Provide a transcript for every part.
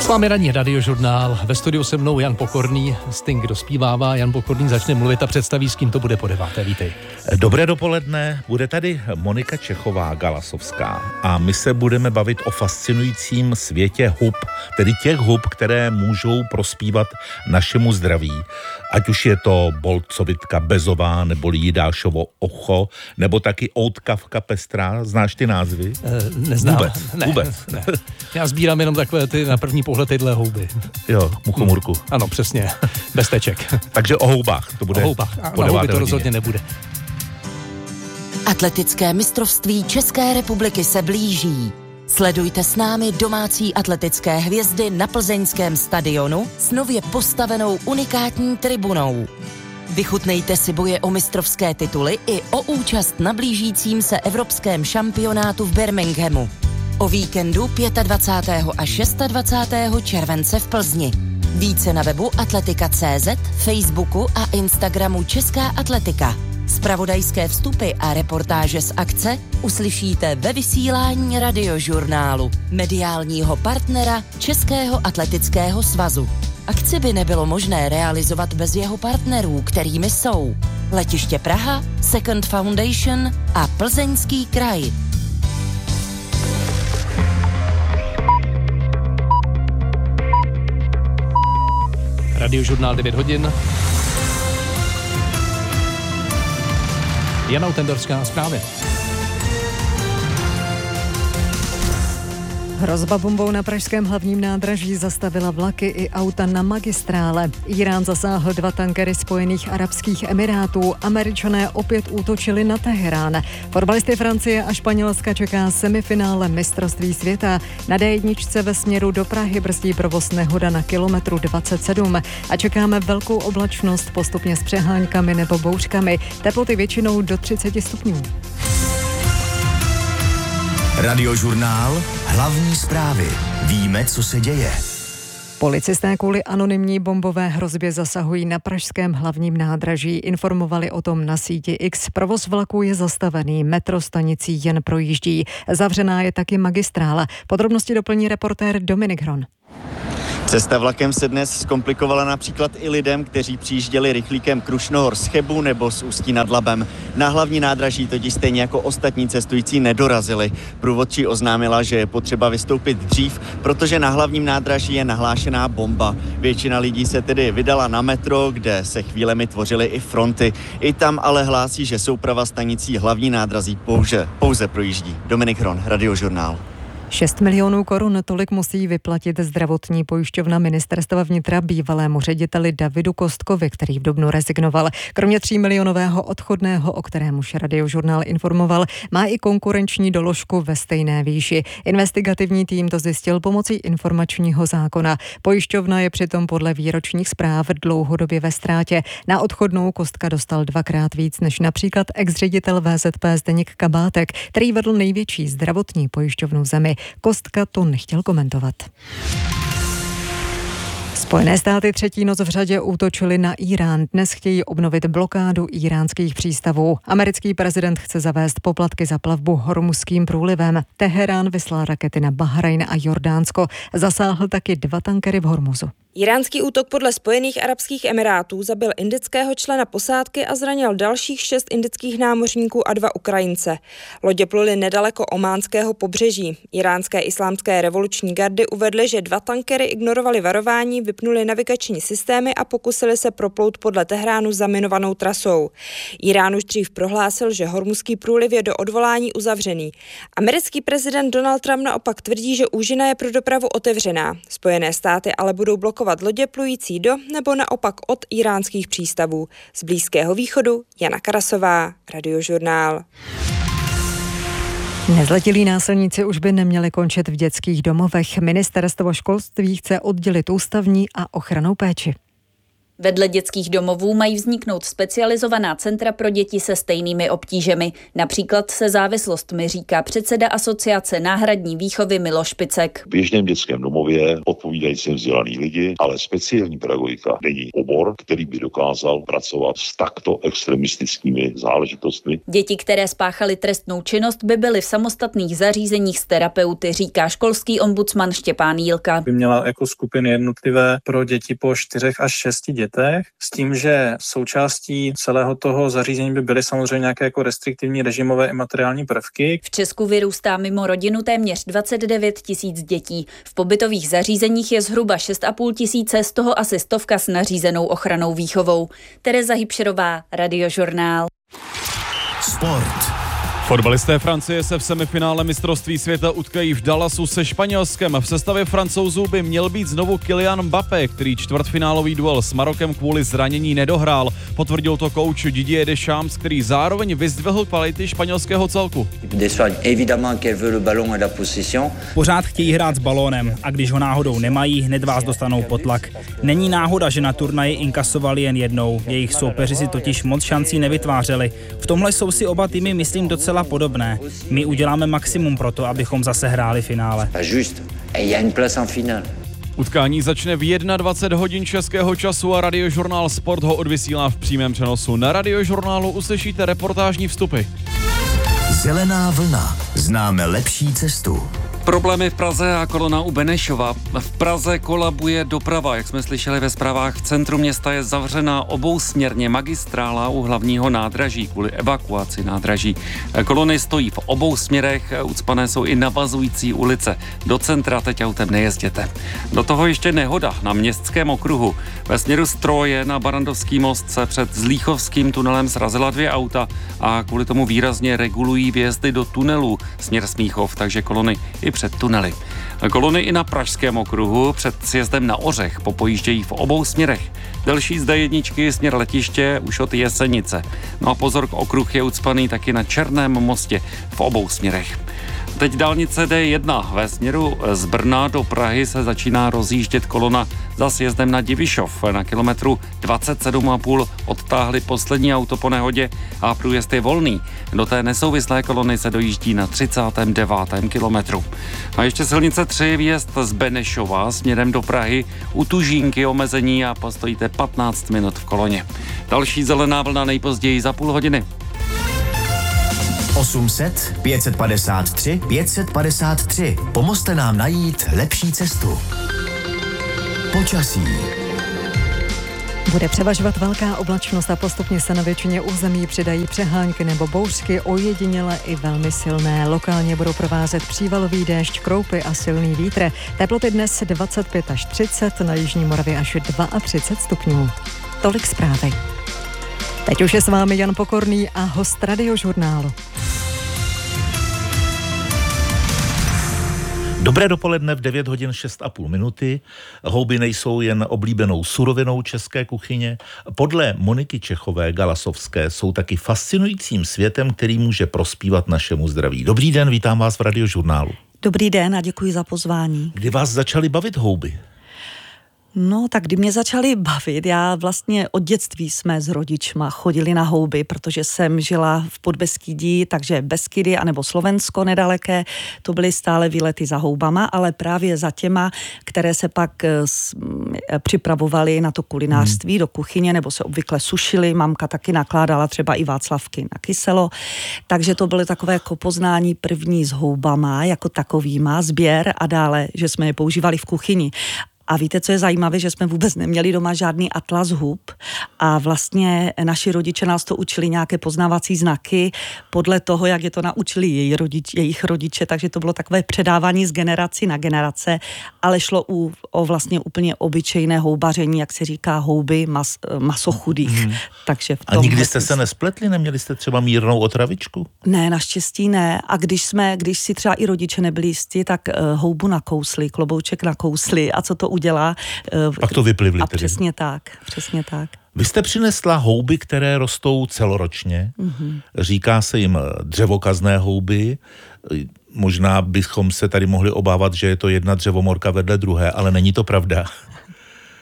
S vámi ranní radiožurnál, ve studiu se mnou Jan Pokorný, Sting dospívává, Jan Pokorný začne mluvit a představí, s kým to bude po 9. Vítej. Dobré dopoledne, bude tady Monika Čechová Galasovská a my se budeme bavit o fascinujícím světě hub, tedy těch hub, které můžou prospívat našemu zdraví. Ať už je to bolcovitka bezová, nebo Jidášovo ocho, nebo taky outkavka pestrá. Znáš ty názvy? Neznám. Vůbec. Ne. Já sbírám jenom takové ty na první pohled tyhle houby. Jo, muchomurku. Ano, přesně. Bez teček. Takže o houbách to bude. O houbách. A po na 9. houby to hodině. rozhodně nebude. Atletické mistrovství České republiky se blíží. Sledujte s námi domácí atletické hvězdy na plzeňském stadionu s nově postavenou unikátní tribunou. Vychutnejte si boje o mistrovské tituly i o účast na blížícím se evropském šampionátu v Birminghamu. O víkendu 25. a 26. července v Plzni. Více na webu atletika.cz, Facebooku a Instagramu Česká atletika. Zpravodajské vstupy a reportáže z akce uslyšíte ve vysílání radiožurnálu, mediálního partnera Českého atletického svazu. Akci by nebylo možné realizovat bez jeho partnerů, kterými jsou Letiště Praha, Second Foundation a Plzeňský kraj. Radiožurnál 9 hodin. Jana Tendorská zprávy. Hrozba bombou na pražském hlavním nádraží zastavila vlaky i auta na magistrále. Írán zasáhl 2 tankery Spojených arabských emirátů. Američané opět útočili na Teherán. Fotbalisty Francie a Španělska čeká semifinále mistrovství světa. Na D1 ve směru do Prahy brzdí provoz nehoda na kilometru 27 a čekáme velkou oblačnost postupně s přeháňkami nebo bouřkami. Teploty většinou do 30 stupňů. Radiožurnál, hlavní zprávy. Víme, co se děje. Policisté kvůli anonymní bombové hrozbě zasahují na pražském hlavním nádraží. Informovali o tom na síti X. Provoz vlaků je zastavený, metro stanicí jen projíždí. Zavřená je taky magistrála. Podrobnosti doplní reportér Dominik Hron. Cesta vlakem se dnes zkomplikovala například i lidem, kteří přijížděli rychlíkem Krušnohor z Chebu nebo z Ústí nad Labem. Na hlavní nádraží totiž stejně jako ostatní cestující nedorazili. Průvodčí oznámila, že je potřeba vystoupit dřív, protože na hlavním nádraží je nahlášená bomba. Většina lidí se tedy vydala na metro, kde se chvílemi tvořily i fronty. I tam ale hlásí, že souprava stanicí hlavní nádraží pouze projíždí. Dominik Hron, Radiožurnál. 6 milionů korun, tolik musí vyplatit zdravotní pojišťovna ministerstva vnitra bývalému řediteli Davidu Kostkovi, který v dubnu rezignoval. Kromě 3 milionového odchodného, o kterém už Radiožurnál informoval, má i konkurenční doložku ve stejné výši. Investigativní tým to zjistil pomocí informačního zákona. Pojišťovna je přitom podle výročních zpráv dlouhodobě ve ztrátě. Na odchodnou Kostka dostal 2krát víc než například ex-ředitel VZP Zdeněk Kabátek, který vedl největší zdravotní pojišťovnu v zemi. Kostka to nechtěl komentovat. Spojené státy 3. noc v řadě útočily na Írán. Dnes chtějí obnovit blokádu íránských přístavů. Americký prezident chce zavést poplatky za plavbu Hormuzským průlivem. Teherán vyslal rakety na Bahrajn a Jordánsko. Zasáhl taky 2 tankery v Hormuzu. Iránský útok podle Spojených arabských emirátů zabil indického člena posádky a zranil dalších 6 indických námořníků a 2 Ukrajince. Lodě pluly nedaleko ománského pobřeží. Iránské islámské revoluční gardy uvedly, že 2 tankery ignorovaly varování, vypnuly navigační systémy a pokusili se proplout podle Tehránu zaminovanou trasou. Irán už dřív prohlásil, že Hormuzský průliv je do odvolání uzavřený. Americký prezident Donald Trump naopak tvrdí, že úžina je pro dopravu otevřená. Spojené státy ale budou blokovat lodě plující do nebo naopak od iránských přístavů. Z Blízkého východu Jana Karasová, Radiožurnál. Nezletilí násilníci už by neměli končit v dětských domovech. Ministerstvo školství chce oddělit ústavní a ochrannou péči. Vedle dětských domovů mají vzniknout specializovaná centra pro děti se stejnými obtížemi. Například se závislostmi, říká předseda Asociace náhradní výchovy Miloš Picek. V běžném dětském domově odpovídající vzdělaný lidi, ale speciální pedagogika není obor, který by dokázal pracovat s takto extremistickými záležitostmi. Děti, které spáchaly trestnou činnost, by byly v samostatných zařízeních s terapeuty, říká školský ombudsman Štěpán Jílka. By měla jako skupiny jednotlivé pro děti po 4 až 6 dětech, s tím, že součástí celého toho zařízení by byly samozřejmě nějaké jako restriktivní režimové i materiální prvky. V Česku vyrůstá mimo rodinu téměř 29 000 dětí. V pobytových zařízeních je zhruba 6,5 tisíce, z toho asi 100 s nařízenou ochrannou výchovou. Tereza Hybšerová, Radiožurnál. Sport. Fotbalisté Francie se v semifinále mistrovství světa utkají v Dallasu se Španělskem. V sestavě Francouzů by měl být znovu Kylian Mbappé, který čtvrtfinálový duel s Marokem kvůli zranění nedohrál. Potvrdil to kouč Didier Deschamps, který zároveň vyzdvihl kvality španělského celku. Pořád chtějí hrát s balónem a když ho náhodou nemají, hned vás dostanou pod tlak. Není náhoda, že na turnaji inkasovali jen jednou. Jejich soupeři si totiž moc šancí nevytvářeli. V tomhle jsou si oba týmy, myslím, docela podobné. My uděláme maximum pro to, abychom zase hráli finále. Utkání začne v 21 hodin českého času a Radiožurnál Sport ho odvysílá v přímém přenosu. Na Radiožurnálu uslyšíte reportážní vstupy. Zelená vlna. Známe lepší cestu. Problémy v Praze a kolona u Benešova. V Praze kolabuje doprava, jak jsme slyšeli ve zprávách. V centru města je zavřená obousměrně magistrála u hlavního nádraží kvůli evakuaci nádraží. Kolony stojí v obou směrech, ucpané jsou i navazující ulice. Do centra teď autem nejezděte. Do toho ještě nehoda na Městském okruhu. Ve směru Stroje na Barandovský most se před Zlíchovským tunelem srazila 2 auta a kvůli tomu výrazně regulují vjezdy do tunelů směr Smíchov, takže kolony i před tunely. Kolony i na Pražském okruhu před sjezdem na Ořech popojíždějí v obou směrech. Delší z D1 směr letiště už od Jesenice. No a pozor, okruh je ucpaný taky na Černém mostě v obou směrech. Teď dálnice D1 ve směru z Brna do Prahy se začíná rozjíždět kolona za sjezdem na Divišov. Na kilometru 27,5 odtáhli poslední auto po nehodě a průjezd je volný. Do té nesouvislé kolony se dojíždí na 39. kilometru. A ještě silnice 3, výjezd z Benešova směrem do Prahy, u Tužínky omezení a postojíte 15 minut v koloně. Další zelená vlna nejpozději za půl hodiny. 800 553 553. Pomozte nám najít lepší cestu. Počasí. Bude převažovat velká oblačnost a postupně se na většině území přidají přehánky nebo bouřky, ojediněle i velmi silné. Lokálně budou provázet přívalový déšť, kroupy a silný vítr. Teploty dnes 25 až 30, na jižní Moravě až 32 stupňů. Tolik zprávy. Teď už je s vámi Jan Pokorný a host Radiožurnálu. Dobré dopoledne v 9 hodin 6,5 minuty. Houby nejsou jen oblíbenou surovinou české kuchyně. Podle Moniky Čechové Galasovské jsou taky fascinujícím světem, který může prospívat našemu zdraví. Dobrý den, vítám vás v Radiožurnálu. Dobrý den a děkuji za pozvání. Kdy vás začaly bavit houby? No, tak kdy mě začaly bavit, já vlastně od dětství jsme s rodičma chodili na houby, protože jsem žila v Podbeskydí, takže Beskydy anebo Slovensko nedaleké, to byly stále výlety za houbama, ale právě za těma, které se pak připravovaly na to kulinářství do kuchyně, nebo se obvykle sušily, mamka taky nakládala třeba i václavky na kyselo, takže to byly takové jako poznání první s houbama, jako takovýma, sběr a dále, že jsme je používali v kuchyni. A víte, co je zajímavé, že jsme vůbec neměli doma žádný atlas hub a vlastně naši rodiče nás to učili nějaké poznávací znaky podle toho, jak je to naučili jejich rodiče, takže to bylo takové předávání z generaci na generace, ale šlo o vlastně úplně obyčejné houbaření, jak se říká, houby masochudých. Takže v tom a nikdy jste se nespletli? Neměli jste třeba mírnou otravičku? Ne, naštěstí ne. A když si třeba i rodiče nebyli jistí, tak houbu nakousli, klobouček nakousli a co to udělá. Pak to vyplivli a tedy. Přesně tak. Vy jste přinesla houby, které rostou celoročně. Říká se jim dřevokazné houby. Možná bychom se tady mohli obávat, že je to jedna dřevomorka vedle druhé, ale není to pravda.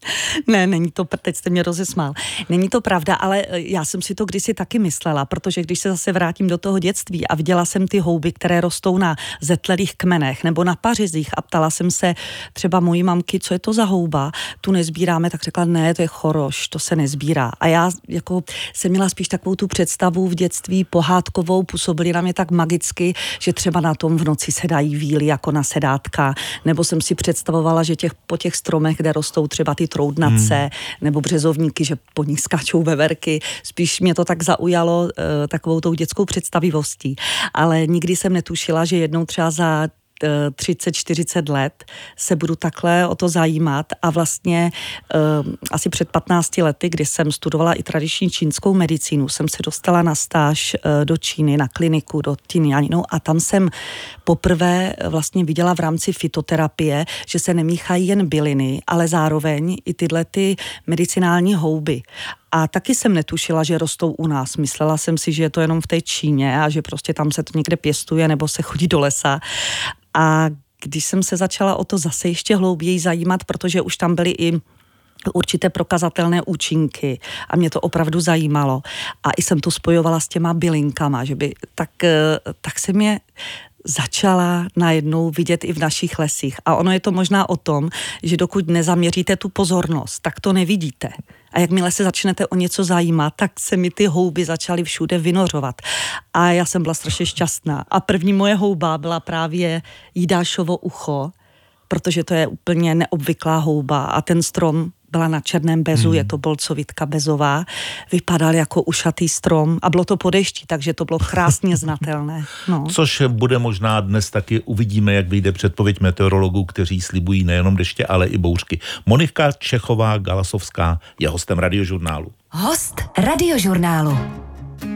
Ne, není to, teď jste mě rozesmál. Není to pravda, ale já jsem si to kdysi taky myslela, protože když se zase vrátím do toho dětství a viděla jsem ty houby, které rostou na zetlelých kmenech nebo na pařezích a ptala jsem se třeba mojí mamky, co je to za houba, tu nezbíráme, tak řekla, ne, to je choroš, to se nezbírá. A já jako jsem měla spíš takovou tu představu v dětství pohádkovou, působily na mě tak magicky, že třeba na tom v noci se dají víly jako na sedátka, nebo jsem si představovala, že po těch stromech, kde rostou třeba ty troudnace nebo březovníky, že po nich skáčou veverky. Spíš mě to tak zaujalo takovou tou dětskou představivostí. Ale nikdy jsem netušila, že jednou třeba za 30-40 let se budu takhle o to zajímat a vlastně asi před 15 lety, kdy jsem studovala i tradiční čínskou medicínu, jsem se dostala na stáž do Číny, na kliniku, do Tianjinu a tam jsem poprvé vlastně viděla v rámci fytoterapie, že se nemíchají jen byliny, ale zároveň i tyhle ty medicinální houby. A taky jsem netušila, že rostou u nás. Myslela jsem si, že je to jenom v té Číně a že prostě tam se to někde pěstuje nebo se chodí do lesa. A když jsem se začala o to zase ještě hlouběji zajímat, protože už tam byly i určité prokazatelné účinky a mě to opravdu zajímalo. A i jsem to spojovala s těma bylinkama, že by tak se mě začala najednou vidět i v našich lesích. A ono je to možná o tom, že dokud nezaměříte tu pozornost, tak to nevidíte. A jakmile se začnete o něco zajímat, tak se mi ty houby začaly všude vynořovat. A já jsem byla strašně šťastná. A první moje houba byla právě Jidášovo ucho, protože to je úplně neobvyklá houba a ten strom byla na černém bezu, je to bolcovitka bezová, vypadal jako ušatý strom a bylo to po dešti, takže to bylo krásně znatelné. No. Což bude možná dnes taky, uvidíme, jak vyjde předpověď meteorologů, kteří slibují nejenom deště, ale i bouřky. Monika Čechová Galasovská je hostem Radiožurnálu. Host Radiožurnálu.